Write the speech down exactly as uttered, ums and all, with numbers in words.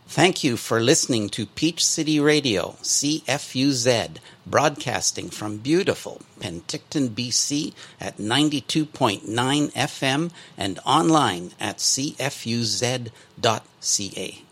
Thank you for listening to Peach City Radio, C F U Z, broadcasting from beautiful Penticton, B C at ninety-two point nine F M and online at c f u z dot c a.